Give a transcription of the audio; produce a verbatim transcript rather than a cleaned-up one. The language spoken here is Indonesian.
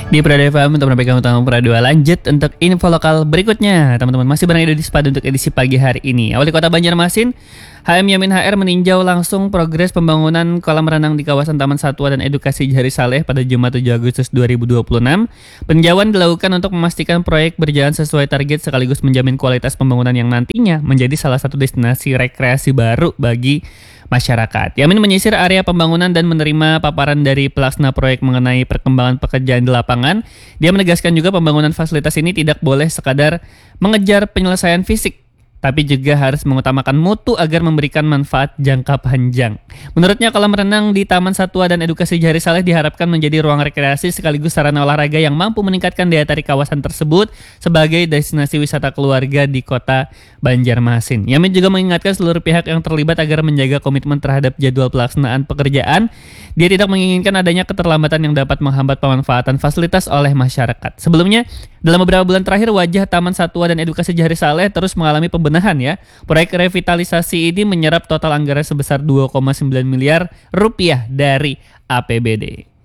Di Pradaya F M untuk menyampaikan utama Pradua lanjut untuk info lokal berikutnya. Teman-teman masih berada di Spad untuk edisi pagi hari ini. Wali Kota Banjarmasin, H M Yamin H R meninjau langsung progres pembangunan kolam renang di kawasan Taman Satwa dan Edukasi Jari Saleh pada Jumat tujuh Agustus dua ribu dua puluh enam. Peninjauan dilakukan untuk memastikan proyek berjalan sesuai target sekaligus menjamin kualitas pembangunan yang nantinya menjadi salah satu destinasi rekreasi baru bagi masyarakat. Yamin menyisir area pembangunan dan menerima paparan dari pelaksana proyek mengenai perkembangan pekerjaan di lapangan. Dia menegaskan juga pembangunan fasilitas ini tidak boleh sekadar mengejar penyelesaian fisik, tapi juga harus mengutamakan mutu agar memberikan manfaat jangka panjang. Menurutnya, kolam renang di Taman Satwa dan Edukasi Jari Saleh diharapkan menjadi ruang rekreasi sekaligus sarana olahraga yang mampu meningkatkan daya tarik kawasan tersebut sebagai destinasi wisata keluarga di kota Banjarmasin. Yamin juga mengingatkan seluruh pihak yang terlibat agar menjaga komitmen terhadap jadwal pelaksanaan pekerjaan. Dia tidak menginginkan adanya keterlambatan yang dapat menghambat pemanfaatan fasilitas oleh masyarakat. Sebelumnya, dalam beberapa bulan terakhir, wajah Taman Satwa dan Edukasi Jari Saleh terus mengalami pembenahan ya. Proyek revitalisasi ini menyerap total anggaran sebesar dua koma sembilan miliar rupiah dari A P B D.